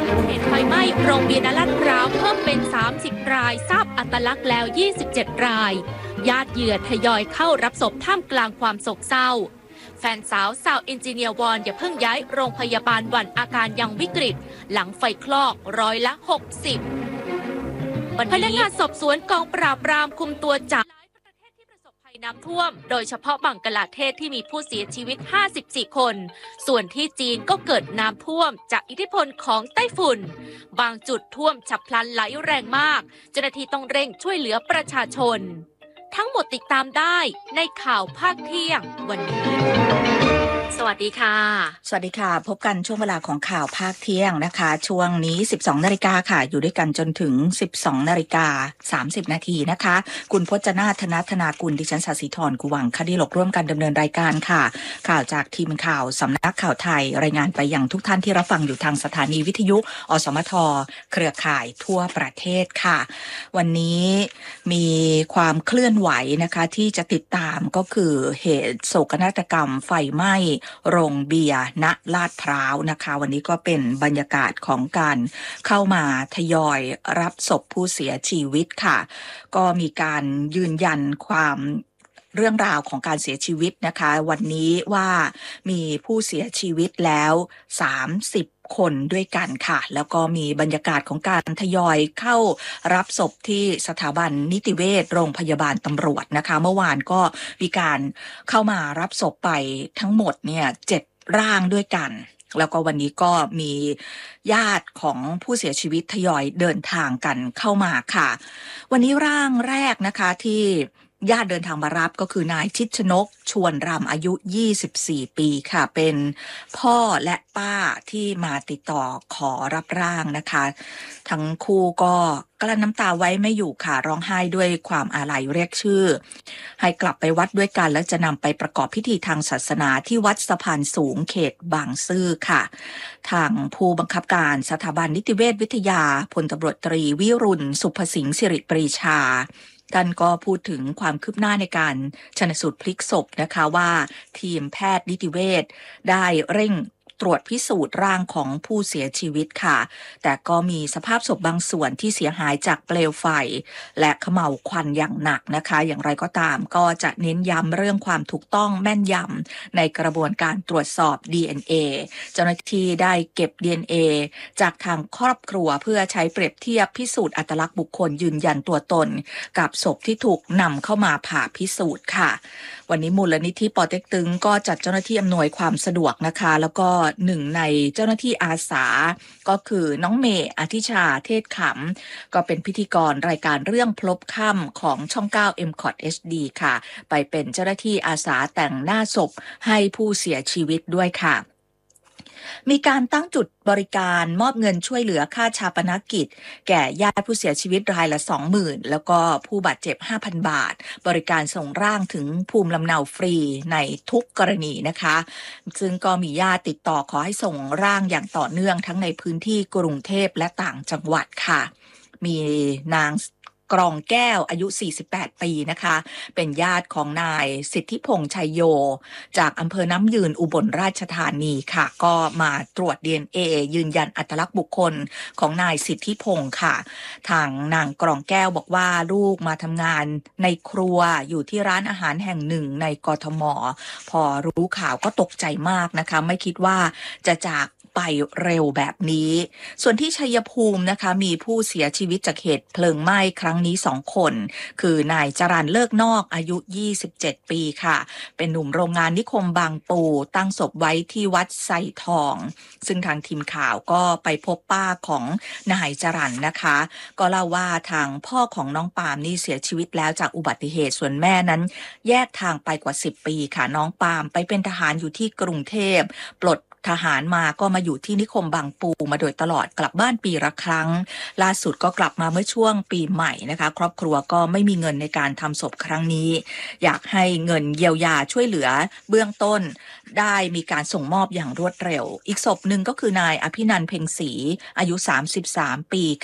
เหตุไฟไหม้โรงเบียร์ณลาดพร้าวเพิ่มเป็น30รายทราบอัตลักษณ์แล้ว27รายญาติเหยื่อทยอยเข้ารับศพท่ามกลางความโศกเศร้าแฟนสาวเอนจิเนียร์วอนอย่าเพิ่งย้ายโรงพยาบาลหวั่นอาการยังวิกฤตหลังไฟคลอก60%พนักงานสอบสวนกองปราบปรามคุมตัวจับประเทศที่ประสบภัยน้ำท่วมโดยเฉพาะบังกลาเทศที่มีผู้เสียชีวิต54คนส่วนที่จีนก็เกิดน้ำท่วมจากอิทธิพลของไต้ฝุ่นบางจุดท่วมฉับพลันไหลแรงมากเจ้าหน้าที่ต้องเร่งช่วยเหลือประชาชนทั้งหมดติดตามได้ในข่าวภาคเที่ยงวันนี้สวัสดีค่ะสวัสดีค่ะพบกันช่วงเวลาของข่าวภาคเที่ยงนะคะช่วงนี้ 12 นาฬิกาค่ะอยู่ด้วยกันจนถึง 12 นาฬิกา 30 นาทีนะคะคุณพจนาธนากุลดิฉันศศิธรกุวังคดีหลกร่วมกันดำเนินรายการค่ะข่าวจากทีมข่าวสำนักข่าวไทยรายงานไปยังทุกท่านที่รับฟังอยู่ทางสถานีวิทยุอสมทเครือข่ายทั่วประเทศค่ะวันนี้มีความเคลื่อนไหวนะคะที่จะติดตามก็คือเหตุโศกนาฏกรรมไฟไหม้โรงเบียร์ณลาดพร้าวนะคะวันนี้ก็เป็นบรรยากาศของการเข้ามาทยอยรับศพผู้เสียชีวิตค่ะก็มีการยืนยันความเรื่องราวของการเสียชีวิตนะคะวันนี้ว่ามีผู้เสียชีวิตแล้ว30คนด้วยกันค่ะแล้วก็มีบรรยากาศของการทยอยเข้ารับศพที่สถาบันนิติเวชโรงพยาบาลตำรวจนะคะเมื่อวานก็มีการเข้ามารับศพไปทั้งหมดเนี่ย7ร่างด้วยกันแล้วก็วันนี้ก็มีญาติของผู้เสียชีวิตทยอยเดินทางกันเข้ามาค่ะวันนี้ร่างแรกนะคะที่ญาติเดินทางมารับก็คือนายชิดชนกชวนรำอายุ24ปีค่ะเป็นพ่อและป้าที่มาติดต่อขอรับร่างนะคะทั้งคู่ก็กลั้นน้ำตาไว้ไม่อยู่ค่ะร้องไห้ด้วยความอาลัยเรียกชื่อให้กลับไปวัดด้วยกันแล้วจะนำไปประกอบพิธีทางศาสนาที่วัดสะพานสูงเขตบางซื่อค่ะทางผู้บังคับการสถาบันนิติเวชวิทยาพลตำรวจตรีวิรุณสุภสิงห์สิริปรีชาท่านก็พูดถึงความคืบหน้าในการชันสูตรพลิกศพนะคะว่าทีมแพทย์นิติเวชได้เร่งตรวจพิสูจน์ร่างของผู้เสียชีวิตค่ะแต่ก็มีสภาพศพบางส่วนที่เสียหายจากเปลวไฟและเขม่าวควันอย่างหนักนะคะอย่างไรก็ตามก็จะเน้นย้ำเรื่องความถูกต้องแม่นยำในกระบวนการตรวจสอบ DNA เจ้าหน้าที่ได้เก็บ DNA จากทางครอบครัวเพื่อใช้เปรียบเทียบพิสูจน์อัตลักษณ์บุคคลยืนยันตัวตนกับศพที่ถูกนำเข้ามาผ่าพิสูจน์ค่ะวันนี้มูลนิธิปอเต็กตึงก็จัดเจ้าหน้าที่อำนวยความสะดวกนะคะแล้วก็หนึ่งในเจ้าหน้าที่อาสาก็คือน้องเมย์อธิชาเทศขำก็เป็นพิธีกรรายการเรื่องพลบค่ำของช่อง9 MCOT HD ค่ะไปเป็นเจ้าหน้าที่อาสาแต่งหน้าศพให้ผู้เสียชีวิตด้วยค่ะมีการตั้งจุดบริการมอบเงินช่วยเหลือค่าชาปนกิจแก่ญาติผู้เสียชีวิตรายละ 20,000 แล้วก็ผู้บาดเจ็บ 5,000 บาทบริการส่งร่างถึงภูมิลำเนาฟรีในทุกกรณีนะคะซึ่งก็มีญาติติดต่อขอให้ส่งร่างอย่างต่อเนื่องทั้งในพื้นที่กรุงเทพและต่างจังหวัดค่ะมีนางกรองแก้วอายุ48ปีนะคะเป็นญาติของนายสิทธิพงษ์ชัยโยจากอำเภอน้ำยืนอุบลราชธานีค่ะก็มาตรวจ DNA ยืนยันอัตลักษณ์บุคคลของนายสิทธิพงษ์ค่ะทางนางกรองแก้วบอกว่าลูกมาทำงานในครัวอยู่ที่ร้านอาหารแห่งหนึ่งในกทมพอรู้ข่าวก็ตกใจมากนะคะไม่คิดว่าจะจากไปเร็วแบบนี้ส่วนที่ชัยภูมินะคะมีผู้เสียชีวิตจากเหตุเพลิงไหม้ครั้งนี้2คนคือนายจรัญเลิกนอกอายุ27ปีค่ะเป็นหนุ่มโรงงานนิคมบางปูตั้งศพไว้ที่วัดไซทองซึ่งทางทีมข่าวก็ไปพบป้าของนายจรัญนะคะก็เล่าว่าทางพ่อของน้องปาล์มนี่เสียชีวิตแล้วจากอุบัติเหตุส่วนแม่นั้นแยกทางไปกว่า10ปีค่ะน้องปาล์มไปเป็นทหารอยู่ที่กรุงเทพปลดทหารมาก็มาอยู่ที่นิคมบางปูมาโดยตลอดกลับบ้านปีละครั้งล่าสุดก็กลับมาเมื่อช่วงปีใหม่นะคะครอบครัวก็ไม่มีเงินในการทำศพครั้งนี้อยากให้เงินเยียวยาช่วยเหลือเบื้องต้นได้มีการส่งมอบอย่างรวดเร็วอีกศพหนึ่งก็คือนายอภินันท์เพ็งศรีอายุ33ปี